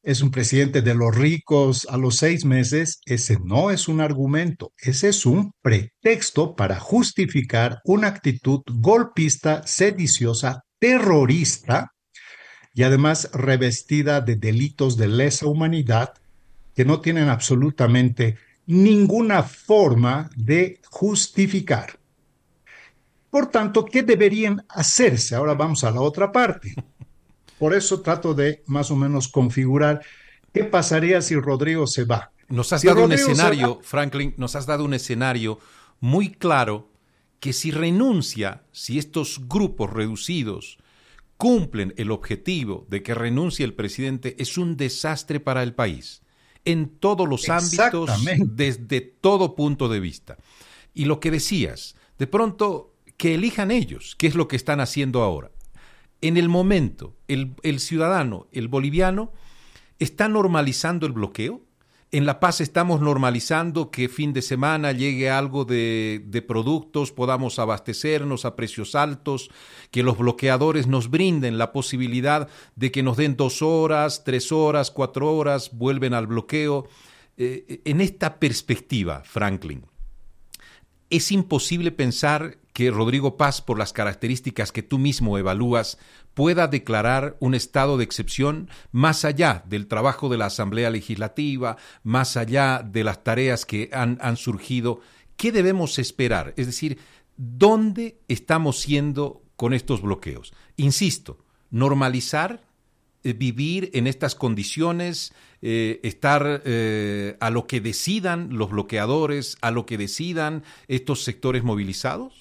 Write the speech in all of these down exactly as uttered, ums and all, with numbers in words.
es un presidente de los ricos a los seis meses, ese no es un argumento, ese es un pretexto para justificar una actitud golpista, sediciosa, terrorista y además revestida de delitos de lesa humanidad que no tienen absolutamente ninguna forma de justificar. Por tanto, ¿qué deberían hacerse? Ahora vamos a la otra parte. Por eso trato de más o menos configurar qué pasaría si Rodrigo se va. Nos has Si dado un Rodrigo se va, escenario, Franklin, nos has dado un escenario muy claro que si renuncia, si estos grupos reducidos cumplen el objetivo de que renuncie el presidente, es un desastre para el país, en todos los ámbitos, exactamente. desde todo punto de vista. Y lo que decías, de pronto que elijan ellos, qué es lo que están haciendo ahora. En el momento, el, el ciudadano, el boliviano, está normalizando el bloqueo. En La Paz estamos normalizando que fin de semana llegue algo de, de productos, podamos abastecernos a precios altos, que los bloqueadores nos brinden la posibilidad de que nos den dos horas, tres horas, cuatro horas, vuelven al bloqueo. Eh, en esta perspectiva, Franklin, es imposible pensar que Rodrigo Paz, por las características que tú mismo evalúas, pueda declarar un estado de excepción más allá del trabajo de la Asamblea Legislativa, más allá de las tareas que han, han surgido. ¿Qué debemos esperar? Es decir, ¿dónde estamos siendo con estos bloqueos? Insisto, normalizar, eh, vivir en estas condiciones, eh, estar eh, a lo que decidan los bloqueadores, a lo que decidan estos sectores movilizados.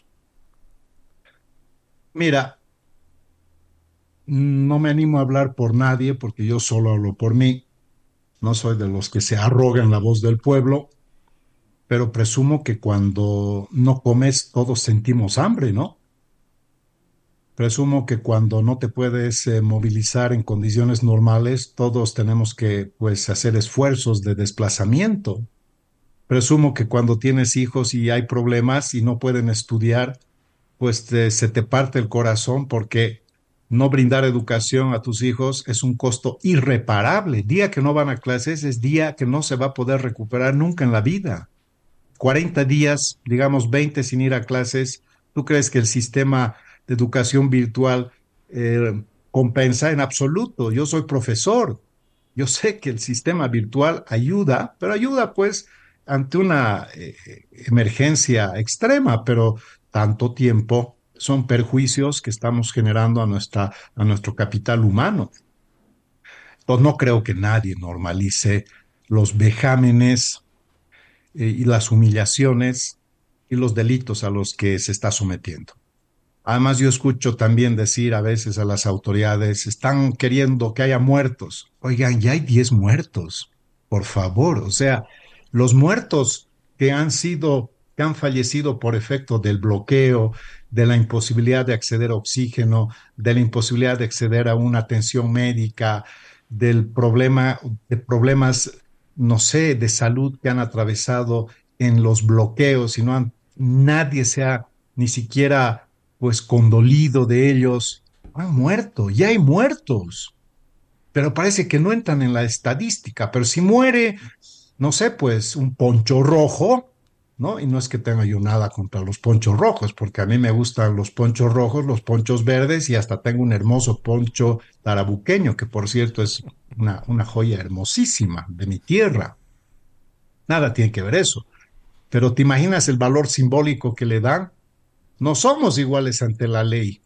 Mira, no me animo a hablar por nadie porque yo solo hablo por mí. No soy de los que se arrogan la voz del pueblo, pero presumo que cuando no comes todos sentimos hambre, ¿no? Presumo que cuando no te puedes eh, movilizar en condiciones normales, todos tenemos que, pues, hacer esfuerzos de desplazamiento. Presumo que cuando tienes hijos y hay problemas y no pueden estudiar, pues te- se te parte el corazón porque no brindar educación a tus hijos es un costo irreparable. Día que no van a clases es día que no se va a poder recuperar nunca en la vida. Cuarenta días, digamos veinte sin ir a clases, ¿tú crees que el sistema de educación virtual eh, compensa en absoluto? Yo soy profesor, yo sé que el sistema virtual ayuda, pero ayuda pues ante una eh, emergencia extrema, pero tanto tiempo son perjuicios que estamos generando a nuestra, a nuestro capital humano. Entonces no creo que nadie normalice los vejámenes eh, y las humillaciones y los delitos a los que se está sometiendo. Además, yo escucho también decir a veces a las autoridades, están queriendo que haya muertos. Oigan, ya hay diez muertos, por favor. O sea, los muertos que han sido, que han fallecido por efecto del bloqueo, de la imposibilidad de acceder a oxígeno, de la imposibilidad de acceder a una atención médica, del problema, de problemas, no sé, de salud que han atravesado en los bloqueos y no han, nadie se ha ni siquiera pues condolido de ellos. Han muerto, ya hay muertos, pero parece que no entran en la estadística. Pero si muere, no sé, pues un poncho rojo, ¿no? Y no es que tenga yo nada contra los ponchos rojos, porque a mí me gustan los ponchos rojos, los ponchos verdes y hasta tengo un hermoso poncho tarabuqueño, que por cierto es una, una joya hermosísima de mi tierra. Nada tiene que ver eso. Pero ¿te imaginas el valor simbólico que le dan? No somos iguales ante la ley,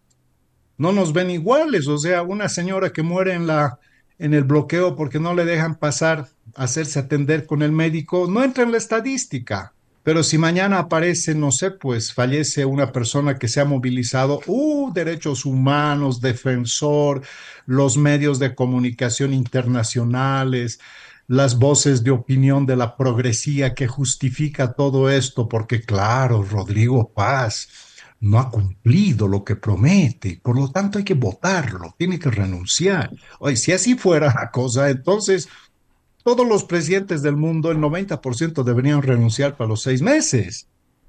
no nos ven iguales. O sea, una señora que muere en la, en el bloqueo porque no le dejan pasar a hacerse atender con el médico, no entra en la estadística. Pero si mañana aparece, no sé, pues fallece una persona que se ha movilizado, uh, derechos humanos, defensor, los medios de comunicación internacionales, las voces de opinión de la progresía que justifica todo esto, porque claro, Rodrigo Paz no ha cumplido lo que promete, por lo tanto hay que votarlo, tiene que renunciar. Oye, si así fuera la cosa, entonces todos los presidentes del mundo, el noventa por ciento deberían renunciar para los seis meses.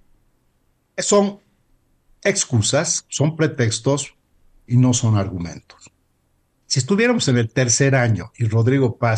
Son excusas, son pretextos y no son argumentos. Si estuviéramos en el tercer año y Rodrigo Paz